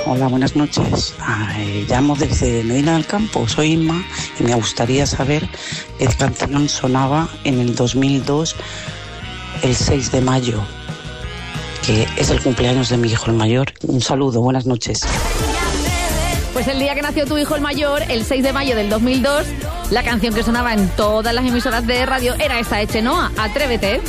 Hola, buenas noches. Llamo desde Medina del Campo, soy Inma y me gustaría saber qué canción sonaba en el 2002, el 6 de mayo, que es el cumpleaños de mi hijo el mayor. Un saludo, buenas noches. Pues el día que nació tu hijo el mayor, el 6 de mayo del 2002, la canción que sonaba en todas las emisoras de radio era esta de Chenoa, Atrévete.